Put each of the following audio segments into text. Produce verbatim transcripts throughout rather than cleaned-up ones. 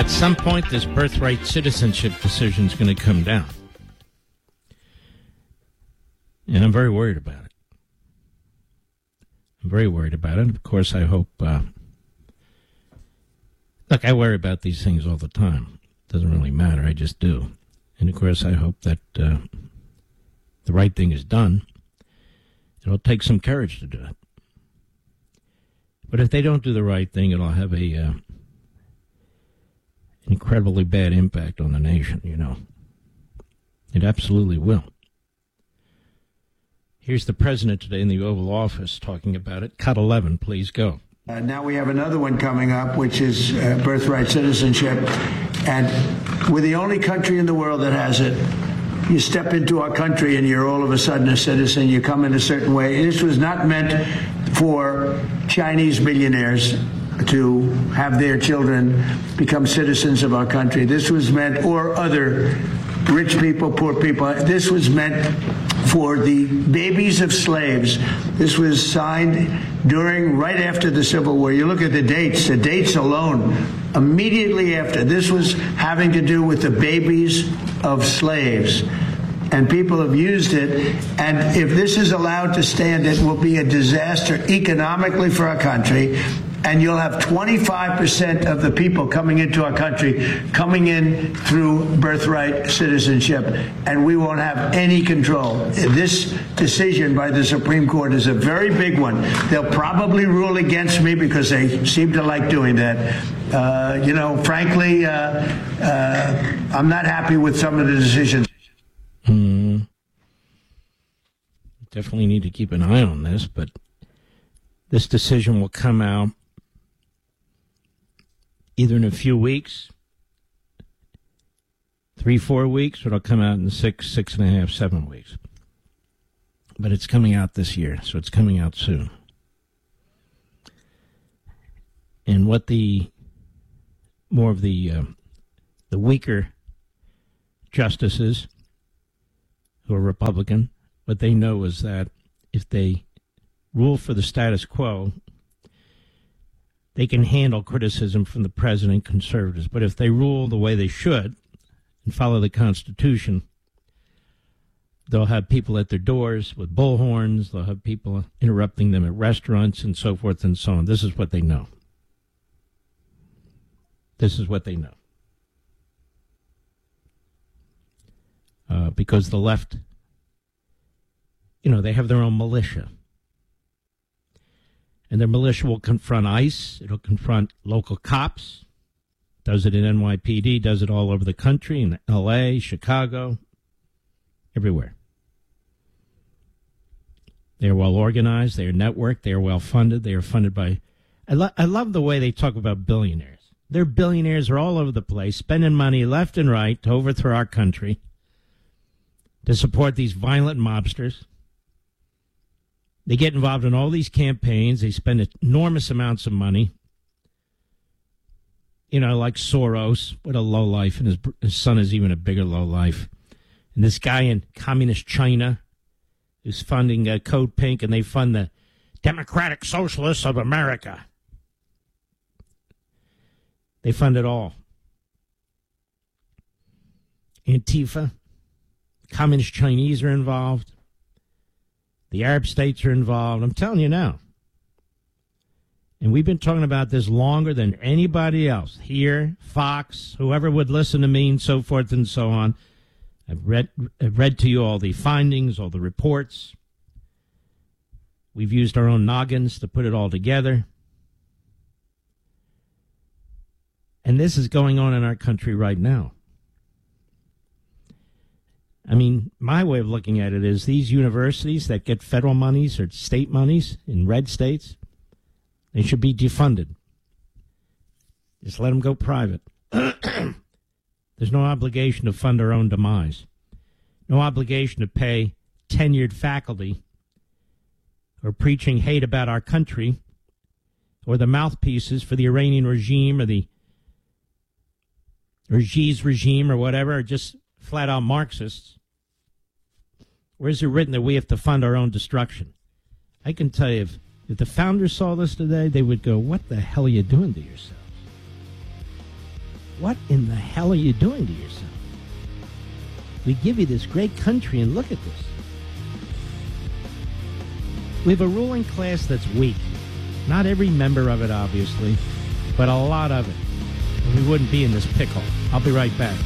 At some point, this birthright citizenship decision is going to come down. And I'm very worried about it. I'm very worried about it. Of course, I hope... Uh, look, I worry about these things all the time. It doesn't really matter. I just do. And, of course, I hope that uh, the right thing is done. It'll take some courage to do it. But if they don't do the right thing, it'll have a uh, incredibly bad impact on the nation, you know. It absolutely will. Here's the president today in the Oval Office talking about it. Cut eleven, please go. Uh, now we have another one coming up, which is uh, birthright citizenship. And we're the only country in the world that has it. You step into our country and you're all of a sudden a citizen. You come in a certain way. This was not meant for Chinese billionaires to have their children become citizens of our country. This was meant, or other rich people, poor people. This was meant for the babies of slaves. This was signed during, right after the Civil War. You look at the dates, the dates alone, immediately after. This was having to do with the babies of slaves. And people have used it. And if this is allowed to stand, it will be a disaster economically for our country. And you'll have twenty-five percent of the people coming into our country coming in through birthright citizenship, and we won't have any control. This decision by the Supreme Court is a very big one. They'll probably rule against me because they seem to like doing that. Uh, you know, frankly, uh, uh, I'm not happy with some of the decisions. Hmm. Definitely need to keep an eye on this, but this decision will come out either in a few weeks, three, four weeks, or it'll come out in six, six and a half, seven weeks. But it's coming out this year, so it's coming out soon. And what the more of the uh, the weaker justices who are Republican, what they know is that if they rule for the status quo, they can handle criticism from the president, conservatives. But if they rule the way they should and follow the Constitution, they'll have people at their doors with bullhorns. They'll have people interrupting them at restaurants and so forth and so on. This is what they know. This is what they know. Uh, because the left, you know, they have their own militia. And their militia will confront ICE. It'll confront local cops. Does it in N Y P D. Does it all over the country, in L A, Chicago, everywhere. They are well organized. They are networked. They are well funded. They are funded by... I, lo- I love the way they talk about billionaires. Their billionaires are all over the place, spending money left and right to overthrow our country, to support these violent mobsters. They get involved in all these campaigns. They spend enormous amounts of money. You know, like Soros, what a lowlife, and his, his son is even a bigger lowlife. And this guy in communist China who's funding uh, Code Pink, and they fund the Democratic Socialists of America. They fund it all. Antifa, communist Chinese are involved. The Arab states are involved. I'm telling you now. And we've been talking about this longer than anybody else. Here, Fox, whoever would listen to me, and so forth and so on. I've read, I've read to you all the findings, all the reports. We've used our own noggins to put it all together. And this is going on in our country right now. I mean, my way of looking at it is these universities that get federal monies or state monies in red states, they should be defunded. Just let them go private. There's no obligation to fund our own demise. No obligation to pay tenured faculty who are preaching hate about our country, or the mouthpieces for the Iranian regime or the or Xi's regime or whatever, are just flat-out Marxists. Where's it written that we have to fund our own destruction? I can tell you, if, if the founders saw this today, they would go, what the hell are you doing to yourselves? What in the hell are you doing to yourself? We give you this great country, and look at this. We have a ruling class that's weak. Not every member of it, obviously, but a lot of it. And we wouldn't be in this pickle. I'll be right back.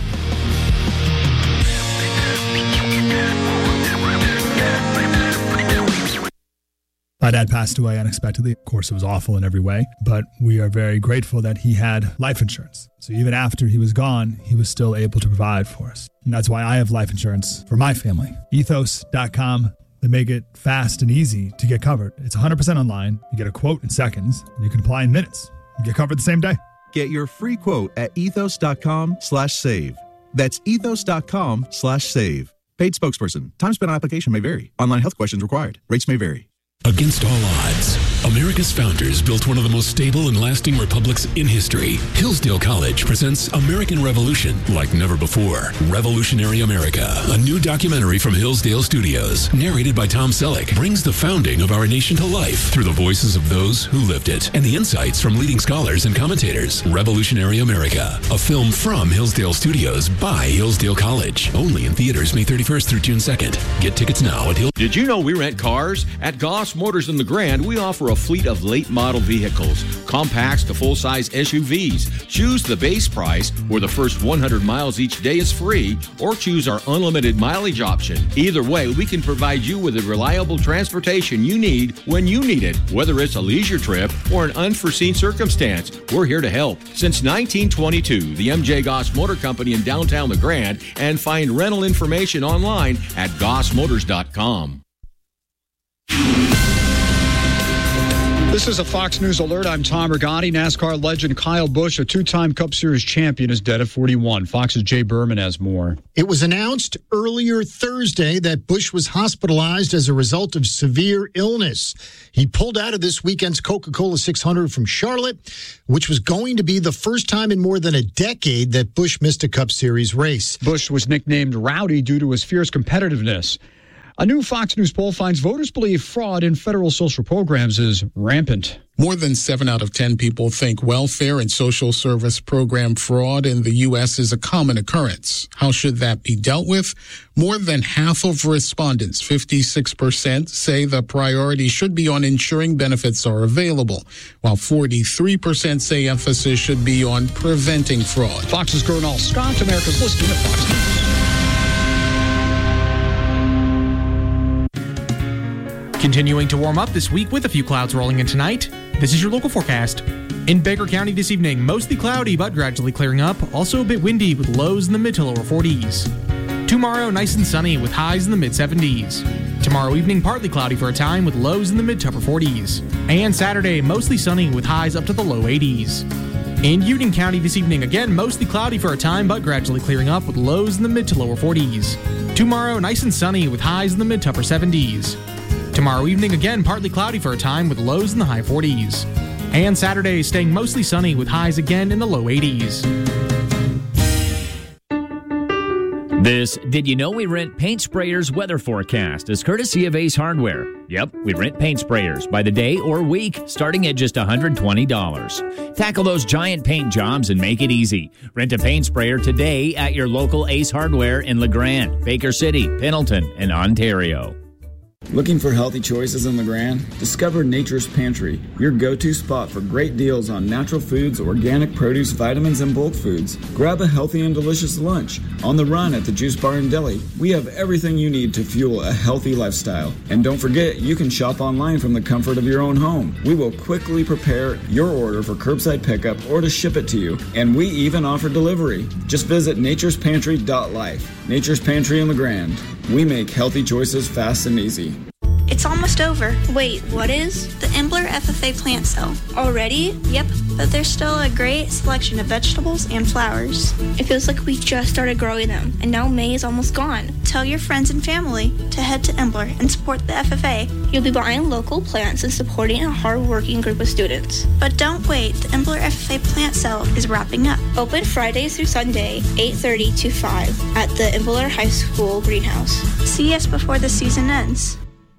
My dad passed away unexpectedly. Of course, it was awful in every way, but we are very grateful that he had life insurance. So even after he was gone, he was still able to provide for us. And that's why I have life insurance for my family. ethos dot com. They make it fast and easy to get covered. It's one hundred percent online. You get a quote in seconds, and you can apply in minutes. You get covered the same day. Get your free quote at ethos dot com slash save. That's ethos dot com slash save. Paid spokesperson. Time spent on application may vary. Online health questions required. Rates may vary. Against all odds, America's founders built one of the most stable and lasting republics in history. Hillsdale College presents American Revolution like never before. Revolutionary America, a new documentary from Hillsdale Studios, narrated by Tom Selleck, brings the founding of our nation to life through the voices of those who lived it and the insights from leading scholars and commentators. Revolutionary America, a film from Hillsdale Studios by Hillsdale College. Only in theaters May thirty-first through June second. Get tickets now at Hill. Did you know we rent cars? At Goss Motors in the Grand, we offer a fleet of late model vehicles, compacts to full-size S U Vs. Choose the base price, where the first one hundred miles each day is free, or choose our unlimited mileage option. Either way, we can provide you with the reliable transportation you need when you need it, whether it's a leisure trip or an unforeseen circumstance. We're here to help. Since nineteen twenty-two, the M J Goss Motor Company in downtown the Grand, and find rental information online at goss motors dot com. This is a Fox News alert. I'm Tom Rigotti. NASCAR legend Kyle Busch, a two-time Cup Series champion, is dead at forty-one. Fox's Jay Berman has more. It was announced earlier Thursday that Busch was hospitalized as a result of severe illness. He pulled out of this weekend's Coca-Cola six hundred from Charlotte, which was going to be the first time in more than a decade that Busch missed a Cup Series race. Busch was nicknamed Rowdy due to his fierce competitiveness. A new Fox News poll finds voters believe fraud in federal social programs is rampant. More than seven out of ten people think welfare and social service program fraud in the U S is a common occurrence. How should that be dealt with? More than half of respondents, fifty-six percent, say the priority should be on ensuring benefits are available, while forty-three percent say emphasis should be on preventing fraud. Fox's Gernal Scott, America's Listing at Fox News. Continuing to warm up this week with a few clouds rolling in tonight. This is your local forecast. In Baker County this evening, mostly cloudy but gradually clearing up. Also a bit windy with lows in the mid to lower forties. Tomorrow, nice and sunny with highs in the mid seventies. Tomorrow evening, partly cloudy for a time with lows in the mid to upper forties. And Saturday, mostly sunny with highs up to the low eighties. In Union County this evening, again, mostly cloudy for a time but gradually clearing up with lows in the mid to lower forties. Tomorrow, nice and sunny with highs in the mid to upper seventies. Tomorrow evening, again, partly cloudy for a time with lows in the high forties. And Saturday, staying mostly sunny with highs again in the low eighties. This Did You Know We Rent Paint Sprayers weather forecast is courtesy of Ace Hardware. Yep, we rent paint sprayers by the day or week, starting at just one hundred twenty dollars. Tackle those giant paint jobs and make it easy. Rent a paint sprayer today at your local Ace Hardware in LeGrand, Baker City, Pendleton, and Ontario. Looking for healthy choices in LeGrand? Discover Nature's Pantry, your go-to spot for great deals on natural foods, organic produce, vitamins, and bulk foods. Grab a healthy and delicious lunch. On the run at the Juice Bar and Deli, we have everything you need to fuel a healthy lifestyle. And don't forget, you can shop online from the comfort of your own home. We will quickly prepare your order for curbside pickup or to ship it to you. And we even offer delivery. Just visit natures pantry dot life. Nature's Pantry in LeGrand. We make healthy choices fast and easy. It's almost over. Wait, what is? The Embler F F A plant cell. Already? Yep, but there's still a great selection of vegetables and flowers. It feels like we just started growing them, and now May is almost gone. Tell your friends and family to head to Embler and support the F F A. You'll be buying local plants and supporting a hard-working group of students. But don't wait, the Embler F F A plant cell is wrapping up. Open Friday through Sunday, eight thirty to five at the Embler High School greenhouse. See us before the season ends.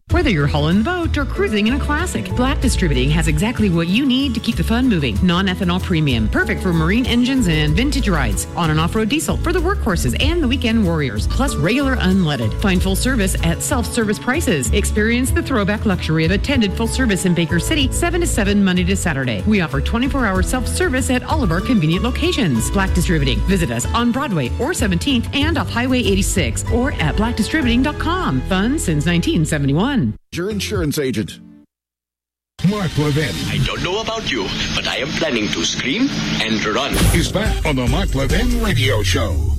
Whether you're hauling the boat or cruising in a classic, Black Distributing has exactly what you need to keep the fun moving. Non-ethanol premium, perfect for marine engines and vintage rides. On and off-road diesel for the workhorses and the weekend warriors, plus regular unleaded. Find full service at self-service prices. Experience the throwback luxury of attended full service in Baker City, seven to seven Monday to Saturday. We offer twenty-four hour self-service at all of our convenient locations. Black Distributing. Visit us on Broadway or seventeenth and off Highway eighty-six or at black distributing dot com. Fun since nineteen seventy-one. Your insurance agent. Mark Levin. I don't know about you, but I am planning to scream and run. He's back on the Mark Levin Radio Show.